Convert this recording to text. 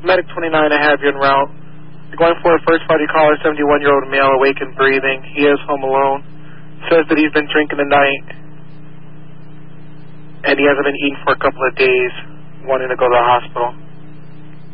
Medic 29, I have you en route. You're going for a first-party caller, 71-year-old male, awake and breathing. He is home alone. Says that he's been drinking the night, and he hasn't been eating for a couple of days, wanting to go to the hospital.